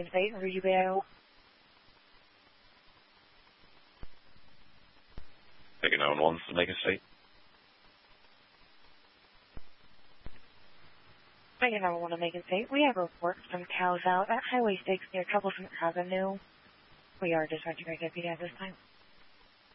Macon State, who you bail? Taking 911 to Macon State. Macon 911 to Macon State. We have a report from Cows Out at Highway 6 near Troublesome Avenue. We are dispatching our deputy at this time.